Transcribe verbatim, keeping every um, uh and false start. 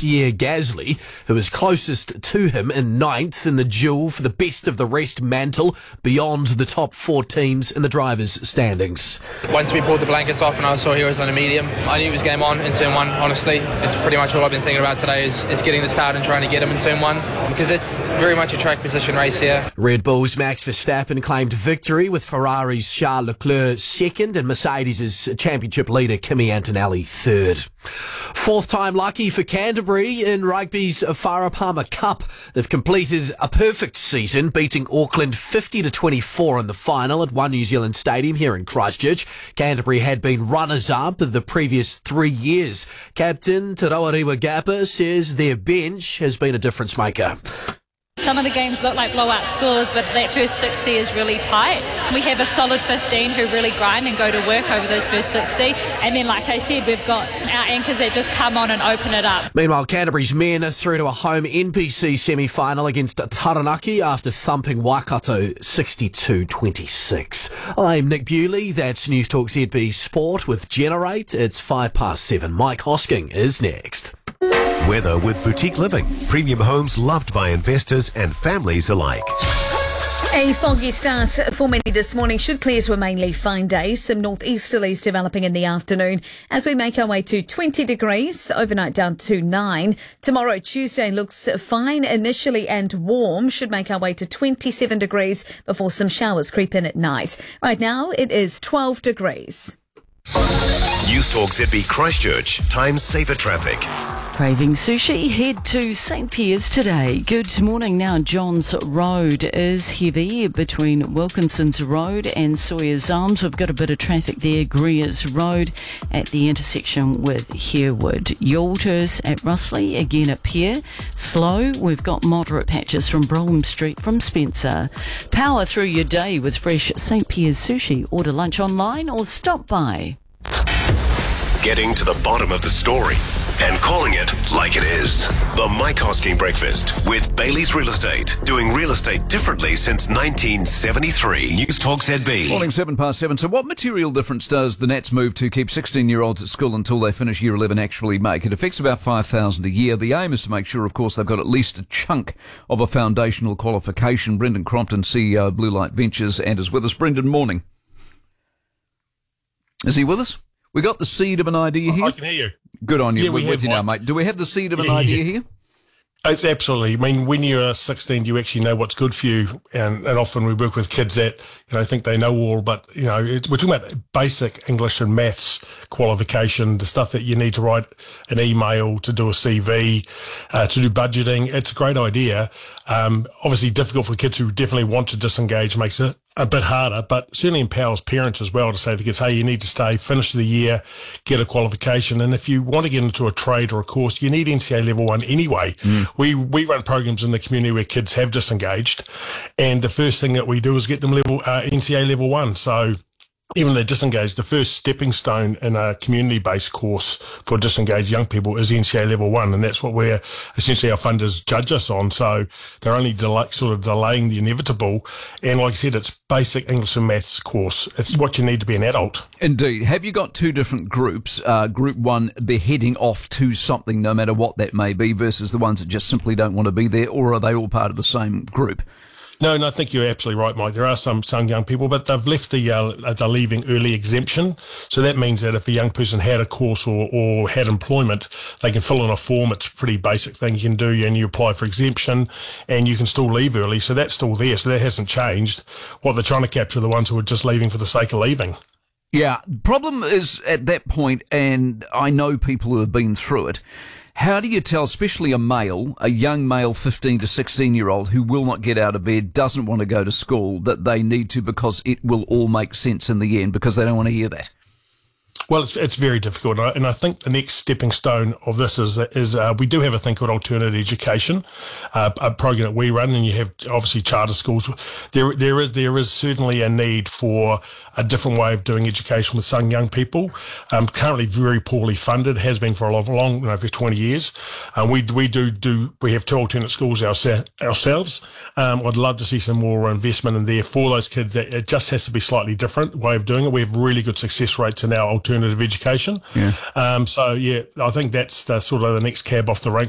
Pierre Gasly, who is closest to him in ninth in the duel for the best of the rest mantle beyond the top four teams in the drivers' standings. Once we pulled the blankets off and I saw he was on a medium, I knew it was game on in turn one, honestly. It's pretty much all I've been thinking about today is, is getting the start and trying to get him in turn one, because it's very much a track position race here. Red Bull's Max Verstappen claimed victory with Ferrari's Charles Leclerc second and Mercedes' championship leader Kimi Antonelli third. Fourth time lucky for Canterbury in rugby's Farah Palmer Cup. They've completed a perfect season, beating Auckland fifty to twenty-four in the final at One New Zealand Stadium here in Christchurch. Canterbury had been runners-up the previous three years. Captain Te Rawariwa Gapa says their bench has been a difference maker. Some of the games look like blowout scores, but that first sixty is really tight. We have a solid fifteen who really grind and go to work over those first sixty. And then, like I said, we've got our anchors that just come on and open it up. Meanwhile, Canterbury's men are through to a home N P C semi-final against Taranaki after thumping Waikato sixty-two twenty-six. I'm Nick Bewley. That's News Talk Z B Sport with Generate. It's five past seven. Mike Hosking is next. Weather with Boutique Living. Premium homes loved by investors and families alike. A foggy start for many this morning should clear to a mainly fine day. Some northeasterlies developing in the afternoon as we make our way to twenty degrees, overnight down to nine. Tomorrow, Tuesday, looks fine initially and warm. Should make our way to twenty-seven degrees before some showers creep in at night. Right now, it is twelve degrees. News Talk Z B Christchurch. Time saver traffic. Craving sushi? Head to Saint Pierre's today. Good morning now. Johns Road is heavy between Wilkinson's Road and Sawyer's Arms. We've got a bit of traffic there. Greer's Road at the intersection with Harewood. Yalters at Russley, again at Pierre. Slow. We've got moderate patches from Brougham Street from Spencer. Power through your day with fresh Saint Pierre's sushi. Order lunch online or stop by. Getting to the bottom of the story and calling it like it is. The Mike Hosking Breakfast with Bailey's Real Estate. Doing real estate differently since nineteen seventy-three. News Talk Z B. Morning, seven past seven. So what material difference does the Nats move to keep sixteen-year-olds at school until they finish year eleven actually make? It affects about five thousand a year. The aim is to make sure, of course, they've got at least a chunk of a foundational qualification. Brendan Crompton, C E O of Blue Light Ventures, and is with us. Brendan, morning. Is he with us? We got the seed of an idea here? I can hear you. Good on you. Yeah, we We're with you now, mate. Do we have the seed of an yeah, idea yeah. here? It's absolutely. I mean, when you're sixteen, you actually know what's good for you, and, and often we work with kids that you know think they know all, but you know it's, we're talking about basic English and maths qualification, the stuff that you need to write an email, to do a C V, uh, to do budgeting. It's a great idea. Um, obviously, difficult for kids who definitely want to disengage, makes it a bit harder, but certainly empowers parents as well to say to kids, hey, you need to stay, finish the year, get a qualification. And if you want to get into a trade or a course, you need N C A level one anyway. Mm. We we run programs in the community where kids have disengaged, and the first thing that we do is get them level uh, N C A level one. So even they're disengaged, the first stepping stone in a community-based course for disengaged young people is N C A level one, and that's what we're essentially our funders judge us on. So they're only delay, sort of delaying the inevitable. And like I said, it's basic English and maths course. It's what you need to be an adult. Indeed. Have you got two different groups? Uh, group one, they're heading off to something, no matter what that may be, versus the ones that just simply don't want to be there, or are they all part of the same group? No, no, I think you're absolutely right, Mike. There are some, some young people, but they've left the uh, the leaving early exemption. So that means that if a young person had a course or, or had employment, they can fill in a form. It's a pretty basic thing you can do, and you apply for exemption, and you can still leave early. So that's still there. So that hasn't changed. What they're trying to capture are the ones who are just leaving for the sake of leaving. Yeah, problem is at that point, and I know people who have been through it, how do you tell, especially a male, a young male fifteen to sixteen year old who will not get out of bed, doesn't want to go to school, that they need to because it will all make sense in the end, because they don't want to hear that? Well, it's it's very difficult, and I, and I think the next stepping stone of this is is uh, we do have a thing called alternative education, uh, a program that we run, and you have obviously charter schools. There there is there is certainly a need for a different way of doing education with some young people. Um, currently very poorly funded, has been for a long, long you know, for twenty years. Um, we we do do we have two alternate schools ourse- ourselves. Um, I'd love to see some more investment in there for those kids. That it just has to be slightly different way of doing it. We have really good success rates in our alternative education. Yeah. Um, so yeah, I think that's the sort of the next cab off the rank